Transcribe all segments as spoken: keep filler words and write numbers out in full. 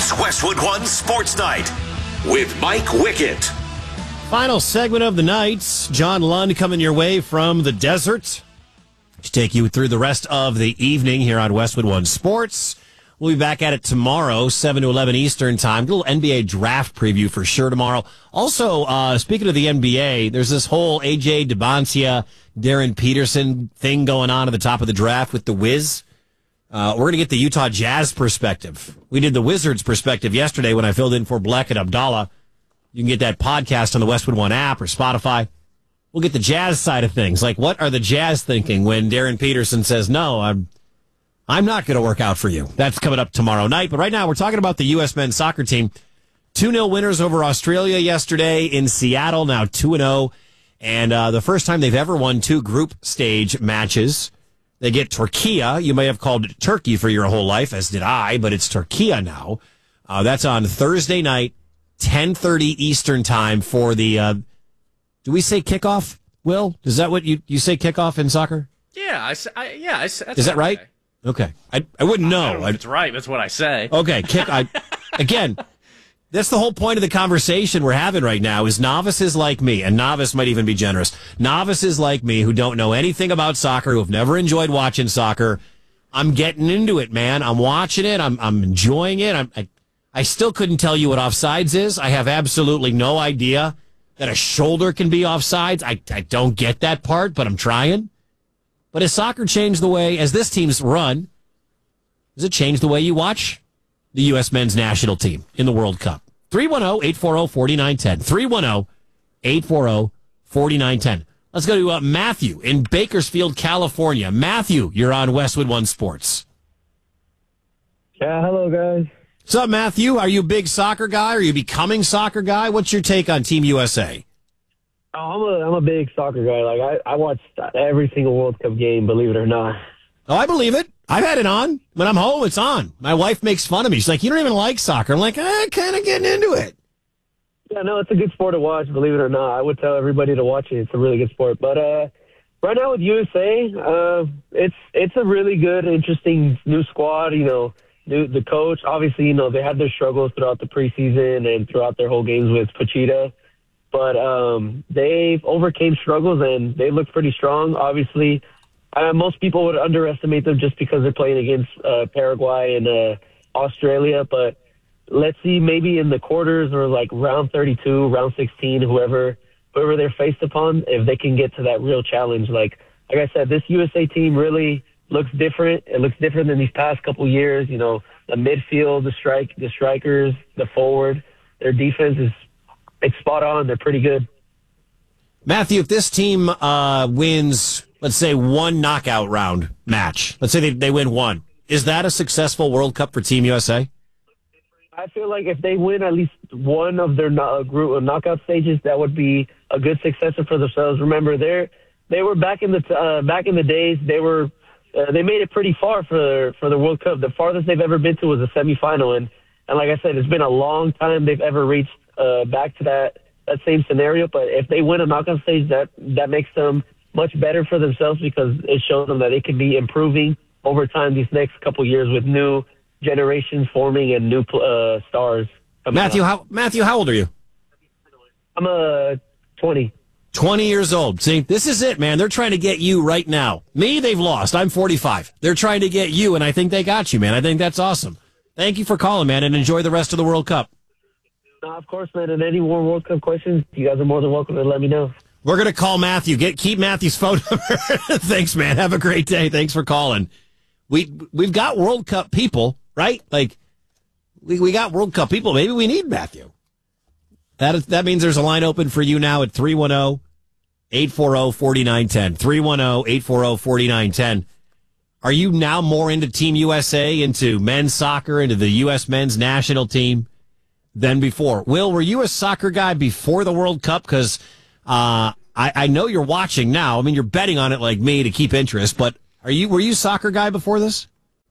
It's Westwood One Sports Night with Mike Wickett. Final segment of the night. John Lund coming your way from the desert to take you through the rest of the evening here on Westwood One Sports. We'll be back at it tomorrow, seven to eleven Eastern time. A little N B A draft preview for sure tomorrow. Also, uh, speaking of the N B A, there's this whole A J Deboncia, Darren Peterson thing going on at the top of the draft with the Wiz. Uh, we're going to get the Utah Jazz perspective. We did the Wizards perspective yesterday when I filled in for Black and Abdallah. You can get that podcast on the Westwood One app or Spotify. We'll get the Jazz side of things. Like, what are the Jazz thinking when Darren Peterson says, no, I'm I'm not going to work out for you? That's coming up tomorrow night. But right now, we're talking about the U S men's soccer team. two nil winners over Australia yesterday in Seattle, now two and oh. And uh, the first time they've ever won two group stage matches. They get Turkiya. You may have called it Turkey for your whole life, as did I, but it's Turkiya now. Uh, that's on Thursday night, ten thirty Eastern time for the, uh, do we say kickoff, Will? Is that what you, you say kickoff in soccer? Yeah, I, I, yeah. I, that's Is that right? Okay. I, I wouldn't know. I don't know if it's right. That's what I say. Okay. Kick. I, again, that's the whole point of the conversation we're having right now is novices like me, and novice might even be generous, novices like me who don't know anything about soccer, who have never enjoyed watching soccer. I'm getting into it, man. I'm watching it. I'm I'm enjoying it. I'm, I I still couldn't tell you what offsides is. I have absolutely no idea that a shoulder can be offsides. I, I don't get that part, but I'm trying. But has soccer changed the way, as this team's run, does it change the way you watch the U S men's national team in the World Cup? three one zero, eight four zero, four nine one zero. three one zero, eight four zero, four nine one zero. Let's go to uh, Matthew in Bakersfield, California. Matthew, you're on Westwood One Sports. Yeah, hello, guys. What's up, Matthew? Are you a big soccer guy? Are you becoming soccer guy? What's your take on Team U S A? Oh, I'm a I'm a big soccer guy. Like I, I watch every single World Cup game, believe it or not. Oh, I believe it. I've had it on. When I'm home, it's on. My wife makes fun of me. She's like, you don't even like soccer. I'm like, I'm kind of getting into it. Yeah, no, it's a good sport to watch, believe it or not. I would tell everybody to watch it. It's a really good sport. But uh, right now with U S A, uh, it's it's a really good, interesting new squad. You know, new, the coach, obviously, you know, they had their struggles throughout the preseason and throughout their whole games with Pachita. But um, they've overcame struggles, and they look pretty strong. Obviously, uh, most people would underestimate them just because they're playing against uh, Paraguay and uh, Australia. But let's see, maybe in the quarters or like round thirty-two, round sixteen, whoever whoever they're faced upon, if they can get to that real challenge. Like like I said, this U S A team really looks different. It looks different than these past couple years. You know, the midfield, the strike, the strikers, the forward, their defense is it's spot on. They're pretty good. Matthew, if this team uh, wins, let's say, one knockout round match, let's say they, they win one, is that a successful World Cup for Team U S A? I feel like if they win at least one of their no- group of knockout stages, that would be a good successor for themselves. Remember, they they were back in the uh, back in the days. They were uh, they made it pretty far for for the World Cup. The farthest they've ever been to was a semifinal, and and like I said, it's been a long time they've ever reached uh, back to that that same scenario. But if they win a knockout stage, that that makes them much better for themselves because it shows them that they can be improving over time these next couple years with new generations forming and new uh, stars. Matthew, how Matthew, how old are you? I'm uh, twenty. twenty years old. See, this is it, man. They're trying to get you right now. Me, they've lost. I'm forty-five. They're trying to get you, and I think they got you, man. I think that's awesome. Thank you for calling, man, and enjoy the rest of the World Cup. Uh, of course, man. And any more World Cup questions, you guys are more than welcome to let me know. We're going to call Matthew. Get Keep Matthew's phone number. Thanks, man. Have a great day. Thanks for calling. We, we've got World Cup people, right? Like, we, we got World Cup people. Maybe we need Matthew. That is, that means there's a line open for you now at three one zero, eight four zero, four nine one zero. three one zero, eight four zero, four nine one zero. Are you now more into Team U S A, into men's soccer, into the U S men's national team than before? Will, were you a soccer guy before the World Cup? Because uh, I, I know you're watching now. I mean, you're betting on it like me to keep interest, but are you were you a soccer guy before this?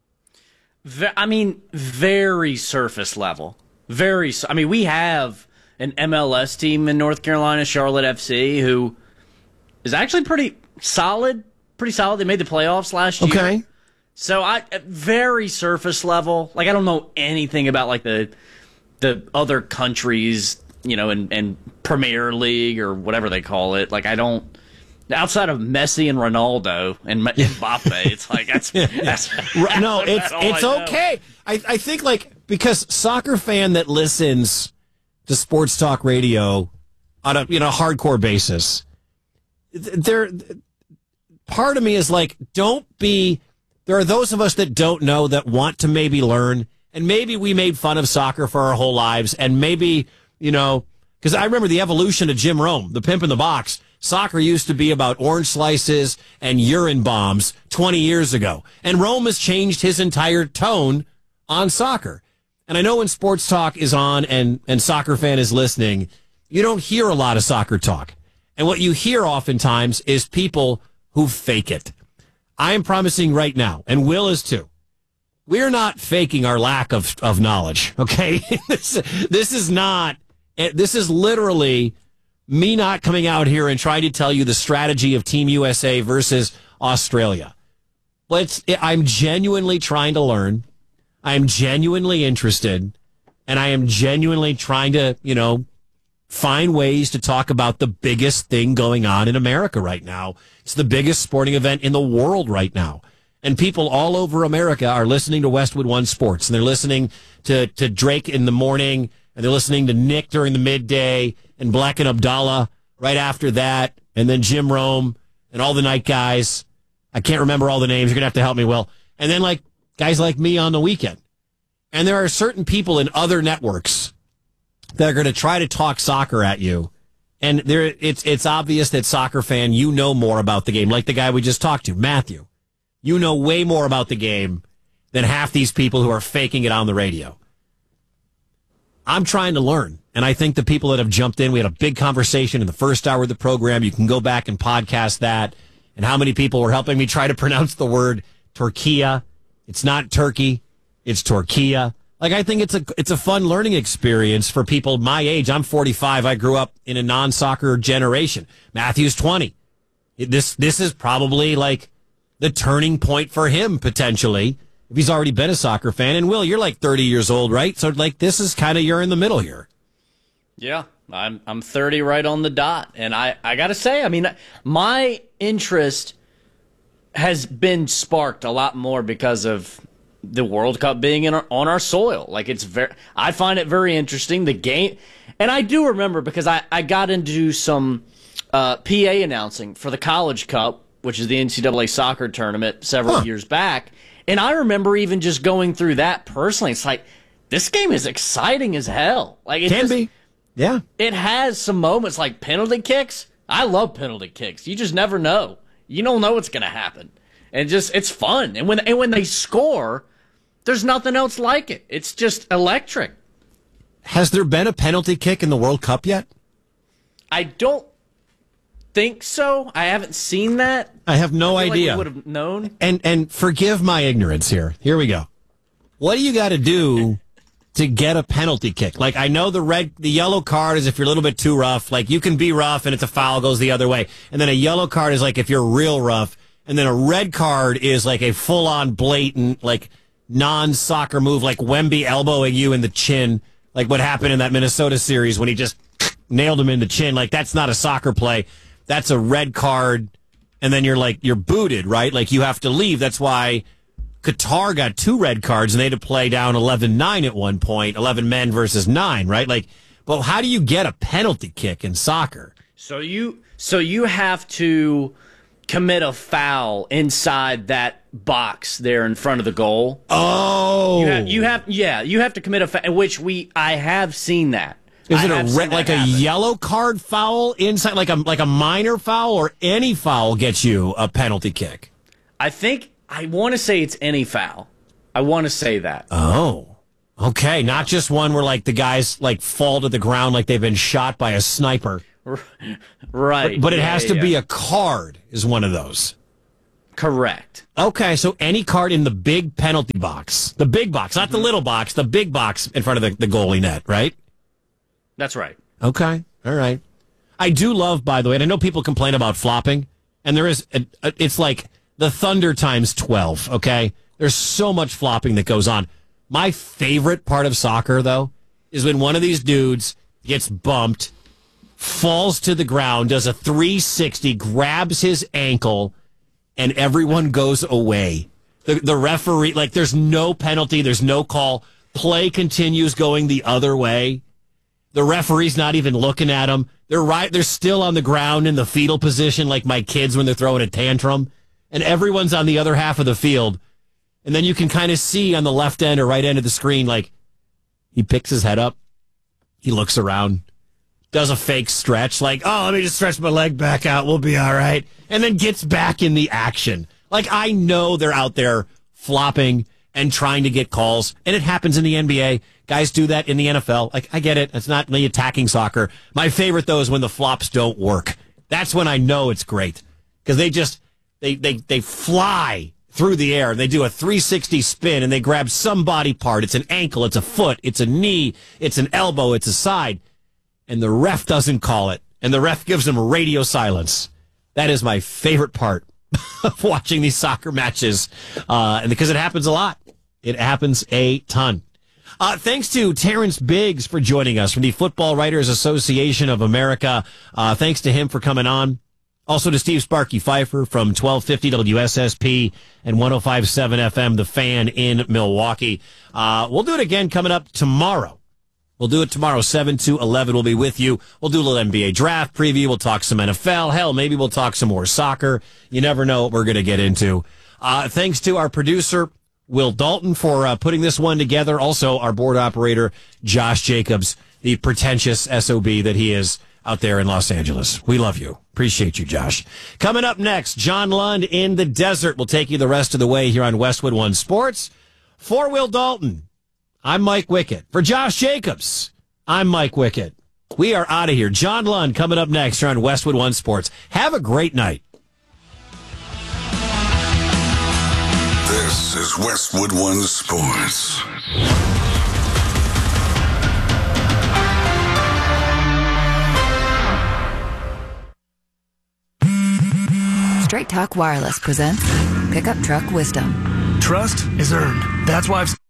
I mean, very surface level. Very. I mean, we have an M L S team in North Carolina, Charlotte F C, who is actually pretty solid. Pretty solid. They made the playoffs last year. Okay. So I very surface level. Like I don't know anything about like the the other countries, you know, and and Premier League or whatever they call it. Like I don't outside of Messi and Ronaldo and Mbappe. It's like that's that's no, it's all it's I know. okay. I I think like because soccer fan that listens to sports talk radio on a you know hardcore basis, there part of me is like don't be. There are those of us that don't know that want to maybe learn, and maybe we made fun of soccer for our whole lives, and maybe, you know, because I remember the evolution of Jim Rome, the pimp in the box. Soccer used to be about orange slices and urine bombs twenty years ago, and Rome has changed his entire tone on soccer. And I know when sports talk is on and, and soccer fan is listening, you don't hear a lot of soccer talk. And what you hear oftentimes is people who fake it. I am promising right now, and Will is too, we're not faking our lack of, of knowledge, okay? this, this is not, this is literally me not coming out here and trying to tell you the strategy of Team U S A versus Australia. But it's, I'm genuinely trying to learn. I am genuinely interested, and I am genuinely trying to, you know, find ways to talk about the biggest thing going on in America right now. It's the biggest sporting event in the world right now. And people all over America are listening to Westwood One Sports, and they're listening to, to Drake in the morning, and they're listening to Nick during the midday, and Black and Abdallah right after that, and then Jim Rome, and all the night guys. I can't remember all the names. You're going to have to help me, Will. And then, like, guys like me on the weekend. And there are certain people in other networks that are going to try to talk soccer at you. And there, it's it's obvious that soccer fan, you know more about the game. Like the guy we just talked to, Matthew. You know way more about the game than half these people who are faking it on the radio. I'm trying to learn. And I think the people that have jumped in, we had a big conversation in the first hour of the program. You can go back and podcast that. And how many people were helping me try to pronounce the word Turquia. It's not Turkey. It's Turquia. Like, I think it's a it's a fun learning experience for people my age. I'm forty-five. I grew up in a non-soccer generation. Matthew's twenty. This this is probably like the turning point for him, potentially, if he's already been a soccer fan. And, Will, you're like thirty years old, right? So, like, this is kind of, you're in the middle here. Yeah, I'm I'm thirty right on the dot. And I, I got to say, I mean, my interest has been sparked a lot more because of the World Cup being in our, on our soil. Like, it's very, I find it very interesting. The game, and I do remember because I, I got into some uh, P A announcing for the College Cup, which is the N C double A soccer tournament several huh. years back. And I remember even just going through that personally. It's like, this game is exciting as hell. Like, it Can just, be. Yeah. It has some moments like penalty kicks. I love penalty kicks. You just never know. You don't know what's going to happen. And just, it's fun. And when, and when they score, there's nothing else like it. It's just electric. Has there been a penalty kick in the World Cup yet? I don't think so. I haven't seen that. I have no I feel idea. Like we would have known. And and forgive my ignorance here. Here we go. What do you got to do to get a penalty kick? Like, I know the red, the yellow card is if you're a little bit too rough. Like, you can be rough and it's a foul, goes the other way. And then a yellow card is like if you're real rough. And then a red card is like a full-on blatant, like, non-soccer move, like Wemby elbowing you in the chin, like what happened in that Minnesota series when he just nailed him in the chin. Like, that's not a soccer play. That's a red card. And then you're like, you're booted, right? Like, you have to leave. That's why Qatar got two red cards and they had to play down eleven nine at one point, eleven men versus nine, right? Like, well, how do you get a penalty kick in soccer? So you, so you have to commit a foul inside that box there in front of the goal. Oh, you have, you have yeah, you have to commit a foul, which we I have seen that. Is I it a have red, seen like that a happen. yellow card foul inside, like a like a minor foul, or any foul gets you a penalty kick? I think I want to say it's any foul. I want to say that. Oh, okay, not just one where like the guys like fall to the ground like they've been shot by a sniper. Right. But, but it Yeah, has to yeah. be a card is one of those. Correct. Okay, so any card in the big penalty box. The big box, not the little box, the big box in front of the, the goalie net, right? That's right. Okay, all right. I do love, by the way, and I know people complain about flopping, and there is, a, a, it's like the Thunder times twelve, okay? There's so much flopping that goes on. My favorite part of soccer, though, is when one of these dudes gets bumped, falls to the ground, does a three sixty, grabs his ankle, and everyone goes away. The, the referee, like, there's no penalty, there's no call. Play continues going the other way. The referee's not even looking at him. They're right. They're still on the ground in the fetal position, like my kids when they're throwing a tantrum. And everyone's on the other half of the field. And then you can kind of see on the left end or right end of the screen, like, he picks his head up. He looks around, does a fake stretch, like, oh, let me just stretch my leg back out. We'll be all right. And then gets back in the action. Like, I know they're out there flopping and trying to get calls. And it happens in the N B A. Guys do that in the N F L. Like, I get it. It's not me attacking soccer. My favorite, though, is when the flops don't work. That's when I know it's great. Because they just, they, they, they fly through the air. They do a three sixty spin, and they grab some body part. It's an ankle, it's a foot, it's a knee, it's an elbow, it's a side. And the ref doesn't call it. And the ref gives them radio silence. That is my favorite part of watching these soccer matches. Uh, and because it happens a lot. It happens a ton. Uh, thanks to Terrence Biggs for joining us from the Football Writers Association of America. Uh, thanks to him for coming on. Also to Steve Sparky Pfeiffer from twelve fifty W S S P and one oh five point seven F M, The Fan in Milwaukee. Uh, we'll do it again coming up tomorrow. We'll do it tomorrow, seven to eleven. We'll be with you. We'll do a little N B A draft preview. We'll talk some N F L. Hell, maybe we'll talk some more soccer. You never know what we're going to get into. Uh, thanks to our producer, Will Dalton, for uh, putting this one together. Also, our board operator, Josh Jacobs, the pretentious S O B that he is out there in Los Angeles. We love you. Appreciate you, Josh. Coming up next, John Lund in the desert will take you the rest of the way here on Westwood One Sports. For Will Dalton, I'm Mike Wickett. For Josh Jacobs, I'm Mike Wickett. We are out of here. John Lund coming up next here on Westwood One Sports. Have a great night. This is Westwood One Sports. Straight Talk Wireless presents Pickup Truck Wisdom. Trust is earned. That's why I've